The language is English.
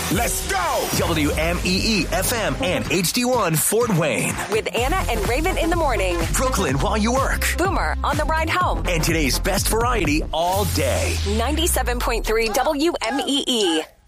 Let's go! WMEE FM and HD1 Fort Wayne. With Anna and Raven in the morning. Brooklyn while you work. Boomer on the ride home. And today's best variety all day. 97.3 WMEE.